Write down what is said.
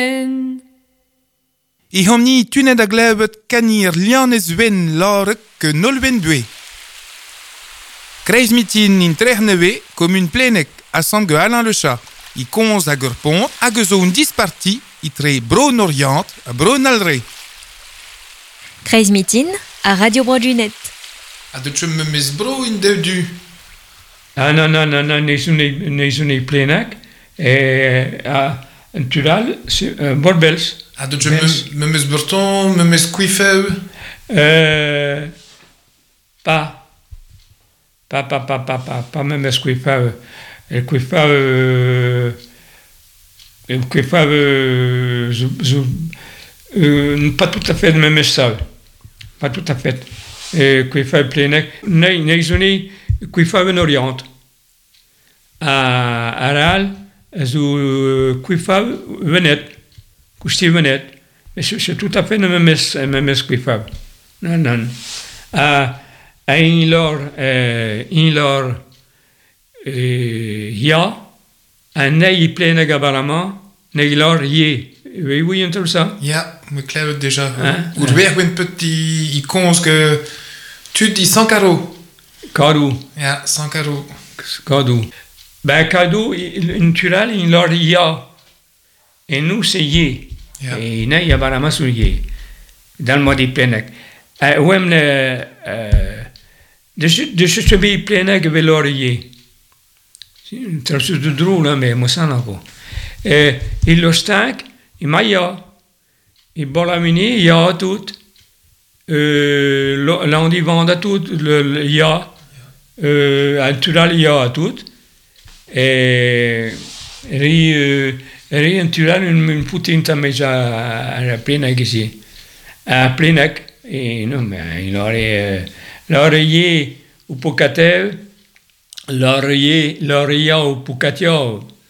I homni tunet a glebet kanir lianez wen larek ke nolwen bue. Kreiz mitin in trerneve, commune plenek, a samge Alain le Chat. I konz a ur pont, hag eus un disparti, i tre Bron Orient, a Bron Alre. Kreiz mitin a Radio Brodunet. A de tchum memes bro in du. Ah non, ne plenek. En tural, borbels. A de tchum memes burton, memes quifeu. Pas memes quifeu. El quifeu, pas tout à fait memes ça. Pas tout à fait. Quifeu plenek. Ne zoni quifeu en Orient. A Aral, zo quifeu venet. Kusti venet. Mais c'est tout à fait le même quifeu. Non. In lor ja, en nei plenek apparemment, nei lor ye. Oui, on trouve ça. Ja, me claire déjà. Oer weer win petit i konz que tu dis 100 carreaux. Kadou. Ja, 100 carreaux. Kadou. Ben kadou, natural, in lor ja. Et nous, c'est ye. Ja. Et nei apparemment sur ye. Dans le mode plenek. Ouem de ce be plenek ve lor ye. Trassus de drôle, hein, mais moi ça n'a pas. Il le stack, il m'a ya. Il bolamini, il y a tout. Là, on dit vendre tout, il y a. Natural, il y a tout. Et natural, une poutine, ça m'est à plenek ici. À plenek, et non, mais il aurait l'oreiller ou pocatel. L'oreiller au Pucatio,